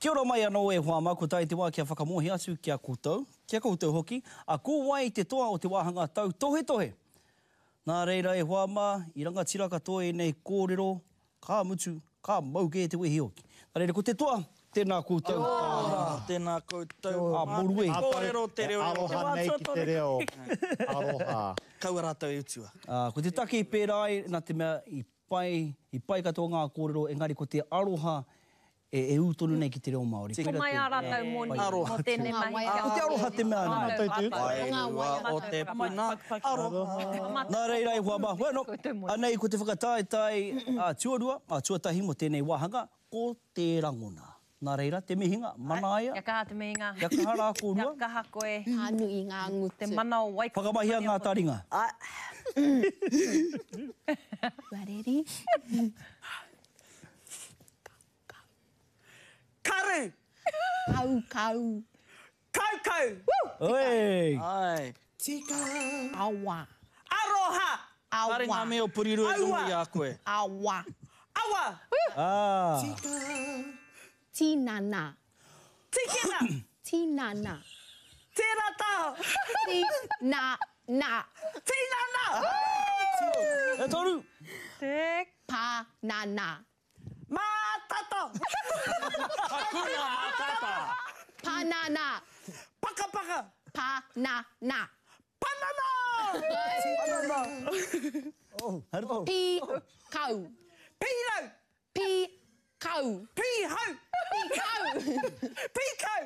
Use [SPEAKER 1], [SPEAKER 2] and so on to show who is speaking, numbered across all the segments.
[SPEAKER 1] Kia ora mai anō e whāma, ko tai te wā kia whakamohi atu kia koutou. Kia koutou hoki. A ko wai te toa o te wāhanga tau tohe tohe. Nā reira e whāma, i rangatira katoa e nei kōrero, kā mutu, kā mauke te wehi hoki. Nā reira ko te toa, tēnā koutou.
[SPEAKER 2] Tēnā koutou.
[SPEAKER 1] Moru e.
[SPEAKER 2] Kōrero te reo.
[SPEAKER 3] Aroha nei ki te reo. Aroha.
[SPEAKER 2] Kaua rātou i utua.
[SPEAKER 1] Ko te take i pērai, nā te mea i pai katoa ngā kōrero, engari ko te aroha e utonu nei ki te reo Māori.
[SPEAKER 4] Ko mai a rātou moni mo tēnei mahi.
[SPEAKER 1] Ko te aroha te mea nā.
[SPEAKER 2] O te puna. Aroha.
[SPEAKER 1] Nā reira e whāma. Bueno, anei ko te whakataetai tuarua, tuatahi mo tēnei wāhanga, ko te rangona. Nā reira, te mihinga, manaia.
[SPEAKER 4] Ia kaha te mihinga.
[SPEAKER 1] Ia kaha rā kōrua.
[SPEAKER 4] Ia kaha koe.
[SPEAKER 5] Hānu i ngā ngutu.
[SPEAKER 4] Te mana o waika.
[SPEAKER 1] Whakamahia ngā taringa.
[SPEAKER 5] Wareri.
[SPEAKER 2] Karu.
[SPEAKER 5] Kau, kau.
[SPEAKER 2] Kau, kau.
[SPEAKER 1] Oi!
[SPEAKER 2] Ai.
[SPEAKER 3] Tika.
[SPEAKER 5] Awa.
[SPEAKER 2] Aroha.
[SPEAKER 5] Awa.
[SPEAKER 2] Kare ngā mea o puriru e runga i a koe.
[SPEAKER 5] Awa.
[SPEAKER 2] Awa.
[SPEAKER 3] Tika.
[SPEAKER 5] Tinana.
[SPEAKER 2] Tikina.
[SPEAKER 5] Tinana.
[SPEAKER 2] Tērā taho.
[SPEAKER 5] Tinana.
[SPEAKER 2] Tinana.
[SPEAKER 1] E toru!
[SPEAKER 4] Te
[SPEAKER 5] Panana.
[SPEAKER 2] Mātata. Hakuna mātata.
[SPEAKER 5] Panana.
[SPEAKER 2] Paka paka.
[SPEAKER 5] Panana.
[SPEAKER 2] Panana.
[SPEAKER 1] Oh, haere tau.
[SPEAKER 5] Pi kau.
[SPEAKER 2] Pīrau.
[SPEAKER 5] Pi kau.
[SPEAKER 2] Pīhau.
[SPEAKER 5] Pi kau.
[SPEAKER 2] Pīkau.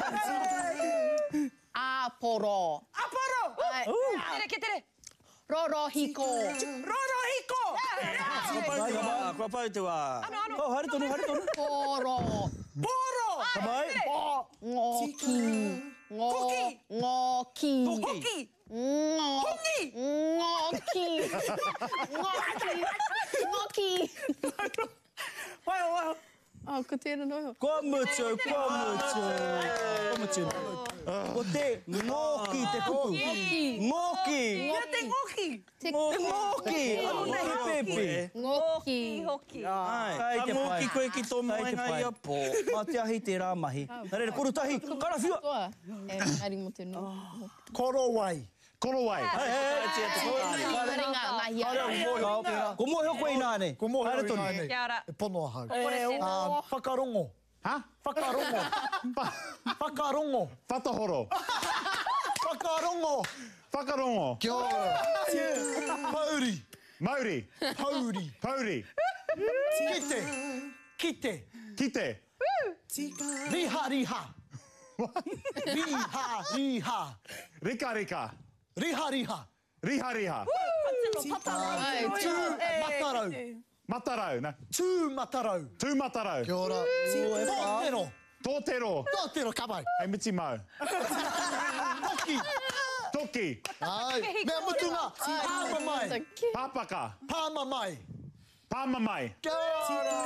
[SPEAKER 5] Aporo.
[SPEAKER 2] Aporo.
[SPEAKER 4] tere ke tere.
[SPEAKER 5] Rorohiko.
[SPEAKER 2] Rorohiko. Kua pau te wā.
[SPEAKER 1] Oh, haere tonu, haere tonu.
[SPEAKER 5] Poro.
[SPEAKER 2] Poro.
[SPEAKER 1] Kamai.
[SPEAKER 5] Ngoki.
[SPEAKER 2] Koki.
[SPEAKER 5] Ngoki.
[SPEAKER 2] Hoki.
[SPEAKER 5] Ngoki.
[SPEAKER 2] Hongi.
[SPEAKER 5] Ngoki. Ngoki. Ngoki.
[SPEAKER 2] Wai o wai.
[SPEAKER 5] Oh, ko tēnā noho.
[SPEAKER 1] Kua mutu, kua mutu. Kua mutu. Ko te ngoki te kuku. Ngoki.
[SPEAKER 2] Ia te ngoki.
[SPEAKER 1] Ngoki. Anu nei he pepe.
[SPEAKER 5] Ngoki.
[SPEAKER 4] Hoki.
[SPEAKER 2] Ai.
[SPEAKER 1] Kai te
[SPEAKER 2] Ka ngoki
[SPEAKER 1] pai.
[SPEAKER 2] koe ki tō moenga
[SPEAKER 1] pai.
[SPEAKER 2] ia pō.
[SPEAKER 1] Mā te ahi te rā mahi. Nā reira, korutahi, karawhiua.
[SPEAKER 5] Toa. E, ari mo te no.
[SPEAKER 3] Korowai. Korowai.
[SPEAKER 5] Maringa, mahia.
[SPEAKER 1] Ko mohe o koe nāne.
[SPEAKER 3] Ko mohe
[SPEAKER 1] Haere
[SPEAKER 3] o
[SPEAKER 1] tonu.
[SPEAKER 3] nāne.
[SPEAKER 4] Kia ora.
[SPEAKER 3] E pono ahau.
[SPEAKER 4] Kore
[SPEAKER 3] Whakarongo.
[SPEAKER 6] Ha?
[SPEAKER 3] Whakarongo. Whakarongo.
[SPEAKER 6] Whatahoro.
[SPEAKER 3] Whakarongo.
[SPEAKER 6] Whakarongo.
[SPEAKER 3] Kia ora. Pauri.
[SPEAKER 6] Mauri.
[SPEAKER 3] Pauri.
[SPEAKER 6] Pauri.
[SPEAKER 3] Kite. Kite.
[SPEAKER 6] Kite.
[SPEAKER 3] Riha, riha. Riha, riha.
[SPEAKER 6] Rika rika.
[SPEAKER 3] Riha, riha.
[SPEAKER 6] Riha riha.
[SPEAKER 5] Ai, tū.
[SPEAKER 3] Matarau.
[SPEAKER 6] Matarau. Na.
[SPEAKER 3] Tū matarau.
[SPEAKER 6] Tū matarau.
[SPEAKER 3] Kia ora. Tōtero.
[SPEAKER 6] Tōtero.
[SPEAKER 3] Tōtero, kamai.
[SPEAKER 6] Hei miti mau.
[SPEAKER 3] Toki.
[SPEAKER 6] Toki.
[SPEAKER 3] Ai. Mea mutunga. Pāma mai.
[SPEAKER 6] Pāpaka.
[SPEAKER 3] Pāma mai.
[SPEAKER 6] Pāma mai.
[SPEAKER 3] Kia ora.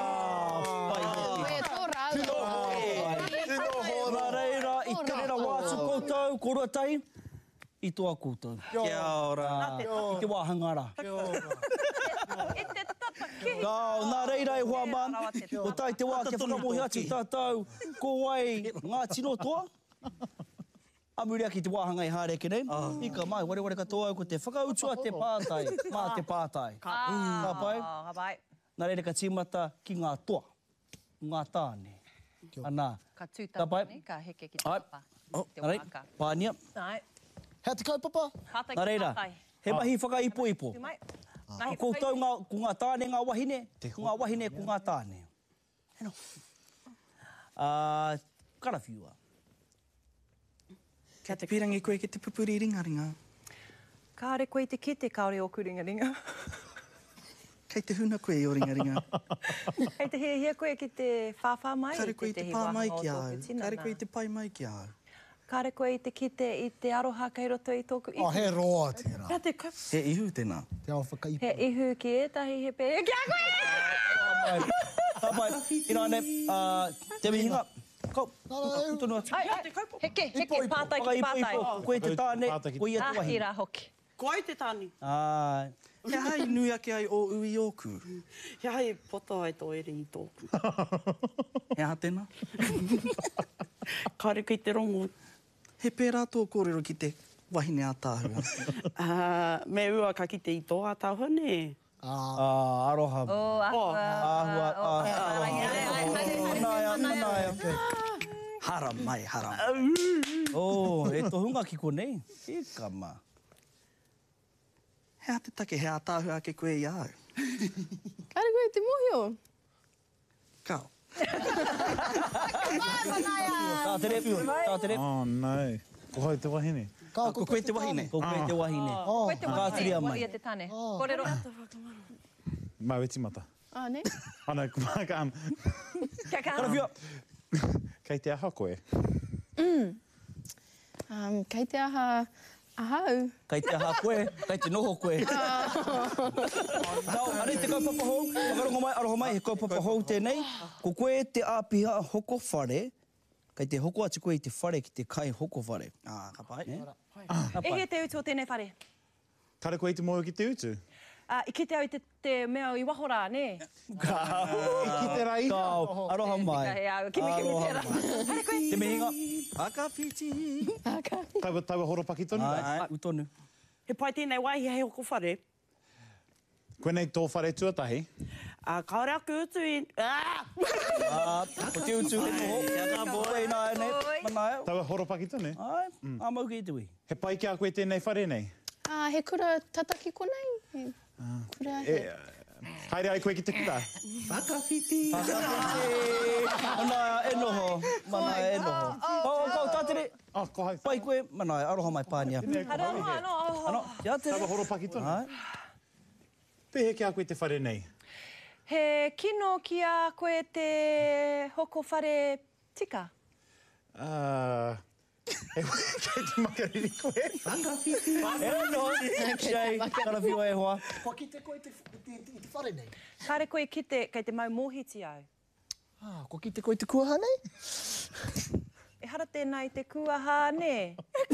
[SPEAKER 5] E tō rau.
[SPEAKER 1] Nā reira, i te reira wātu koutou, korua tahi, i toa koutou.
[SPEAKER 2] Kia ora.
[SPEAKER 1] I te wāhanga rā.
[SPEAKER 4] E te tata kehi.
[SPEAKER 1] Nā reira e hoa man, o tai te wā ke whakamohi atu tātou, ko wai ngā tino toa. Amuria ki te wāhanga i hāreke nei. Ika mai, ware katoa ko te whakautua te pātai, mā te pātai. Ka pai?
[SPEAKER 4] Ha pai.
[SPEAKER 1] Nā reira ka tīmata ki ngā toa, ngā tāne. Anā.
[SPEAKER 4] Ka
[SPEAKER 1] Ka
[SPEAKER 4] tūtau
[SPEAKER 1] pai.
[SPEAKER 4] ni, ka heke ki te
[SPEAKER 1] Ai.
[SPEAKER 4] papa. Te
[SPEAKER 1] Nā rei,
[SPEAKER 4] waka.
[SPEAKER 1] pānia.
[SPEAKER 4] Nai.
[SPEAKER 3] Hea te kaupapa?
[SPEAKER 4] Hātai
[SPEAKER 1] Nā
[SPEAKER 4] ki
[SPEAKER 1] reira,
[SPEAKER 4] tātai.
[SPEAKER 1] he mahi whakaipo-ipo.
[SPEAKER 4] Tu mai.
[SPEAKER 1] Ko koutou ko ngā tāne ngā wahine, ko ngā wahine ko ngā tāne. Heno. Karawhiua.
[SPEAKER 2] Kia te pirangi koe ki te pupuri ringaringa.
[SPEAKER 4] Kāre koe te kete kaore o kuringaringa.
[SPEAKER 2] Kei te huna koe i o ringaringa.
[SPEAKER 4] Hei te hea koe ki te whawha mai.
[SPEAKER 2] Kare koe i te pā mai ki au. Kare koe i te pai mai ki au.
[SPEAKER 4] Kāre koe i te kite i te aroha kei roto i tōku ihu.
[SPEAKER 3] Oh, he roa tērā.
[SPEAKER 4] Kia te koe.
[SPEAKER 2] He ihu tēnā.
[SPEAKER 3] Te ao whakaipo.
[SPEAKER 4] He ihu ki etahi he pē. Kia koe!
[SPEAKER 1] Ka pai, ina ne, te mihinga. Kau, tonu atu.
[SPEAKER 4] Heke, pātai ki pātai.
[SPEAKER 1] Koe te tāne, koe ia te
[SPEAKER 4] Ah,
[SPEAKER 1] wahine.
[SPEAKER 4] ira hoki.
[SPEAKER 7] Ko ai te tāni.
[SPEAKER 2] He hai nui ake ai o ui oku.
[SPEAKER 7] He hai poto ai tō ere i tōku.
[SPEAKER 2] He aha tēnā.
[SPEAKER 7] Kāre ki te rongo.
[SPEAKER 2] He pērā tō kōrero ki te wahine ātāhua.
[SPEAKER 7] Me ua ka ki te ito ātāhua ne.
[SPEAKER 1] Aroha.
[SPEAKER 2] Hara mai, hara.
[SPEAKER 1] E tohunga ki konei. E kama.
[SPEAKER 2] Hea te take, he ātāhua ke koe i au.
[SPEAKER 5] Kāre koe te mohio?
[SPEAKER 2] Kao.
[SPEAKER 1] Tā tere.
[SPEAKER 6] Oh, no. Ko hau te wahine.
[SPEAKER 2] Ko koe te wahine.
[SPEAKER 1] Ko koe te wahine.
[SPEAKER 4] Koe te
[SPEAKER 1] Ka tiria mai.
[SPEAKER 4] ia te tane. Kōrero.
[SPEAKER 6] Mai weti mata.
[SPEAKER 5] Ne?
[SPEAKER 6] Ana, ka am.
[SPEAKER 4] Kia ka.
[SPEAKER 1] Karawhia.
[SPEAKER 6] Kei te aha koe.
[SPEAKER 5] Kei te aha ahau.
[SPEAKER 1] Kai te aha koe, kai te noho koe. Tau, are te kaupapa hou. Whakarongo mai, aroha mai, he kaupapa hou tēnei. Ko koe te āpiha hoko whare. Kai te hoko atu koe i te whare ki te kai hoko whare.
[SPEAKER 2] Ka pai.
[SPEAKER 4] E he te utu o tēnei whare.
[SPEAKER 6] Kāre koe i te moho ki te utu?
[SPEAKER 4] I ki te au te mea i wahora, ne?
[SPEAKER 6] I ki te rai.
[SPEAKER 1] Kau, aroha mai.
[SPEAKER 4] Kimi tērā. Hare koe.
[SPEAKER 1] Te mihinga.
[SPEAKER 2] Akawhiti.
[SPEAKER 6] Taua horopaki tonu.
[SPEAKER 1] Ai, utonu.
[SPEAKER 7] He pai tēnei waihi hei hoko whare.
[SPEAKER 6] Koe nei tō whare tuatahi.
[SPEAKER 7] Kaore aku utu i...
[SPEAKER 1] Ko te utu he toho. Kia ka boi. Nā e nei, manaia.
[SPEAKER 6] Taua horopaki tonu.
[SPEAKER 1] Ai, āmau ki tui.
[SPEAKER 6] He pai ki a koe tēnei whare nei.
[SPEAKER 5] He kura tataki konei. Kura he...
[SPEAKER 6] Haere ai koe ki te kura.
[SPEAKER 2] Whakawhiti.
[SPEAKER 1] Manaia, e noho. Manaia, e noho. Kau tātere.
[SPEAKER 6] Ko hau.
[SPEAKER 1] Pai koe, manaia, aroha mai pānia. Ano, kia tere.
[SPEAKER 6] Taua horopaki tonu.
[SPEAKER 1] Ai.
[SPEAKER 6] Pehe ki a koe te whare nei.
[SPEAKER 4] He kino ki a koe te hoko whare tika.
[SPEAKER 6] Kei te makariri koe.
[SPEAKER 2] Whakawhiti.
[SPEAKER 1] E noho. Shei, karawhiwa e hoa.
[SPEAKER 3] Ko ki te koe i te whare nei?
[SPEAKER 4] Kāre koe ki te, kei te mau mōhiti au.
[SPEAKER 3] Ko ki te koe i te kuaha nei?
[SPEAKER 4] E hara tēnā i te kuaha, ne?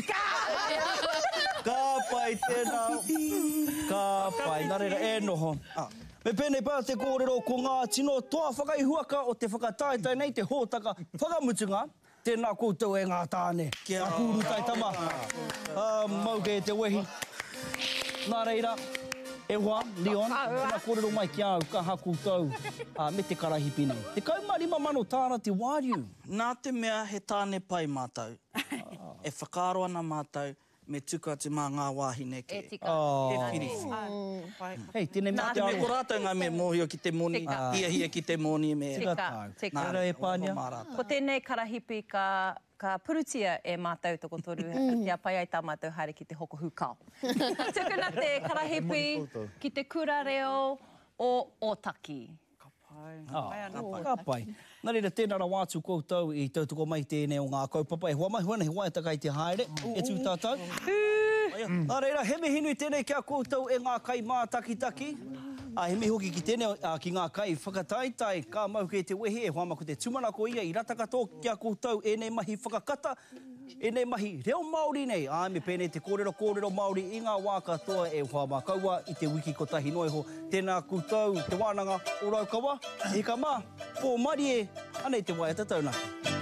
[SPEAKER 1] Ka pai tēnā. Ka pai, nā reira, e noho. Me pēnei pā te kōrero ko ngā tino toa whakaihuaka o te whakataetai nei te hōtaka whakamutunga. Tēnā koutou e ngā tāne. Kia hūru tai tama. Mauke e te wehi. Nā reira, e hoa, Leon, tēnā kōrero mai ki au, ka haku tau me te karahipi nei. Te kaumarima mano tāna te wāriu.
[SPEAKER 2] Nā te mea he tāne pai mātou. E whakaaro ana mātou me tuku atu mā ngā wāhine ke.
[SPEAKER 4] E tika.
[SPEAKER 2] He whiriwhi.
[SPEAKER 1] Hei, tēnei
[SPEAKER 2] Nā
[SPEAKER 1] mea
[SPEAKER 2] te me ko rātou ngā me mōhio ki te moni,
[SPEAKER 4] Tika.
[SPEAKER 2] hia ki te moni me...
[SPEAKER 4] Tika, tika.
[SPEAKER 1] Nā reira e pānia.
[SPEAKER 4] Ko tēnei karahipi ka purutia e mātou toko toru. Kia pai ai tā mātou haere ki te hoko hukao. Tukuna te karahipi ki te kura reo o Otaki.
[SPEAKER 1] Ka pai. Nā reira, tēnā rā wātu koutou i tautoko mai tēnei o ngā kaupapa. E hoa mai huana, he waiataka i te haere. E tū tātou. Nā reira, he mihinui tēnei kia koutou e ngā kai mātakitaki. He mihi hoki ki tēnei ki ngā kai whakataitai. Ka mau ke te wehe, e hoa mako te tumanako ia i rata katoa kia koutou e nei mahi whakakata. E nei mahi reo Māori nei. Me pēnei te kōrero Māori i ngā wā katoa e hoa mā kaua i te wiki ko tahi noiho. Tēnā koutou, te wānanga o raukawa. E ka mā, pō mari e, anei te waiata tauna.